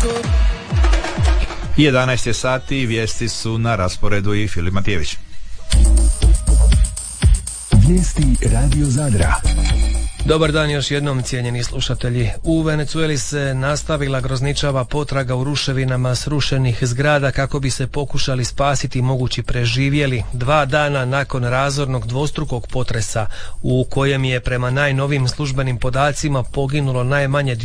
11 je sati, vijesti su na rasporedu i Filip Matijević. Vijesti Radio Zadra. Dobar dan još jednom, cijenjeni slušatelji. U Venezueli se nastavila grozničava potraga u ruševinama srušenih zgrada kako bi se pokušali spasiti mogući preživjeli 2 dana nakon razornog dvostrukog potresa u kojem je prema najnovim službenim podacima poginulo najmanje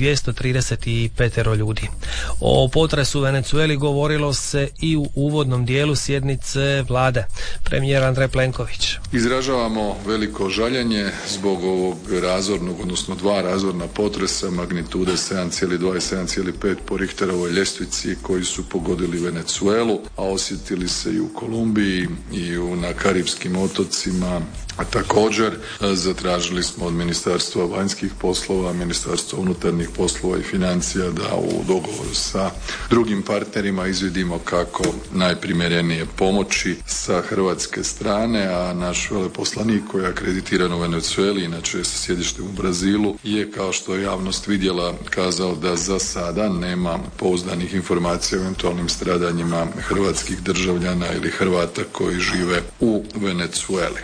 235 ljudi. O potresu u Venezueli govorilo se i u uvodnom dijelu sjednice vlade. Premijer Andrej Plenković. Izražavamo veliko žaljenje zbog ovog odnosno 2 razorna potresa magnitude 7,2 i 7,5 po Richterovoj ljestvici koji su pogodili Venezuelu, a osjetili se i u Kolumbiji i na Karipskim otocima. A također zatražili smo od Ministarstva vanjskih poslova, Ministarstva unutarnjih poslova i financija da u dogovoru sa drugim partnerima izvidimo kako najprimjerenije pomoći sa hrvatske strane, a naš veleposlanik koji je akreditiran u Venezueli, inače je sa sjedištem u Brazilu, je kao što je javnost vidjela kazao da za sada nema pouzdanih informacija o eventualnim stradanjima hrvatskih državljana ili Hrvata koji žive u Venezueli.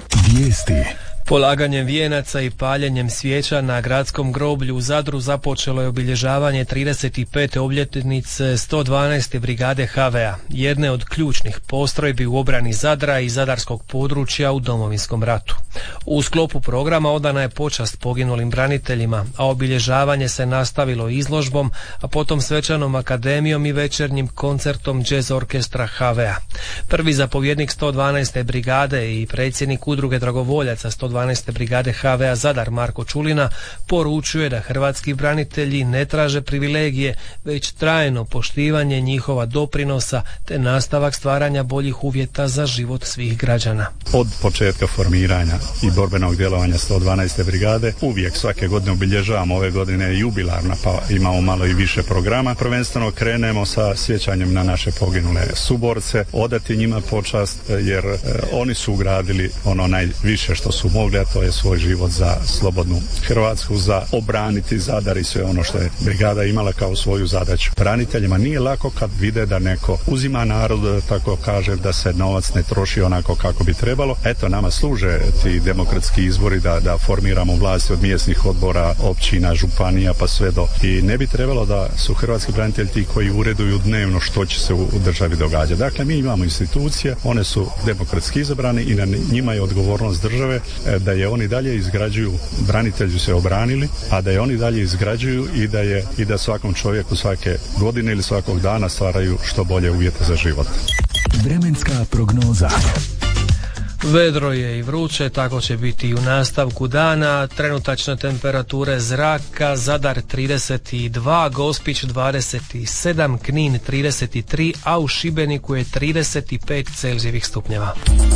Polaganjem vijenaca i paljenjem svijeća na gradskom groblju u Zadru započelo je obilježavanje 35. obljetnice 112. brigade HV-a, jedne od ključnih postrojbi u obrani Zadra i zadarskog područja u Domovinskom ratu. U sklopu programa odana je počast poginulim braniteljima, a obilježavanje se nastavilo izložbom, a potom svečanom akademijom i večernjim koncertom jazz orkestra HV-a. Prvi zapovjednik 112. brigade i predsjednik udruge dragovoljaca 112. brigade HV-a Zadar Marko Čulina poručuje da hrvatski branitelji ne traže privilegije, već trajno poštivanje njihova doprinosa te nastavak stvaranja boljih uvjeta za život svih građana. Od početka formiranja i borbenog djelovanja 112. brigade uvijek svake godine obilježavamo, ove godine jubilarna pa imamo malo i više programa. Prvenstveno krenemo sa sjećanjem na naše poginule suborce, odati njima počast jer oni su ugradili ono najviše što su mogli, a to je svoj život za slobodnu Hrvatsku, za obraniti Zadar i sve ono što je brigada imala kao svoju zadaću. Braniteljima nije lako kad vide da neko uzima narod, tako kaže, da se novac ne troši onako kako bi trebalo. Eto, nama služe ti demokratski izbori da formiramo vlasti od mjesnih odbora, općina, županija pa sve do. I ne bi trebalo da su hrvatski branitelji ti koji ureduju dnevno što će se u državi događati. Dakle, mi imamo institucije, one su demokratski izabrane i na njima je odgovornost države da je oni dalje izgrađuju, branitelji se obranili, a da je oni dalje izgrađuju i da svakom čovjeku svake godine ili svakog dana stvaraju što bolje uvjete za život. Vremenska prognoza. Vedro je i vruće, tako će biti i u nastavku dana. Trenutačne temperature zraka: Zadar 32, Gospić 27, Knin 33, a u Šibeniku je 35 Celzijevih stupnjeva.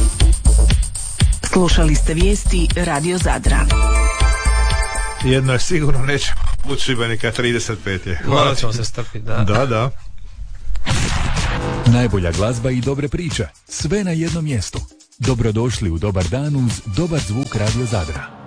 Slušali ste vijesti Radio Zadra. Jedno je sigurno, neće od Šibenika 35 je. Malo ćemo se strpiti, da. Da. Najbolja glazba i dobre priče, sve na jednom mjestu. Dobrodošli u Dobar dan uz dobar zvuk Radio Zadra.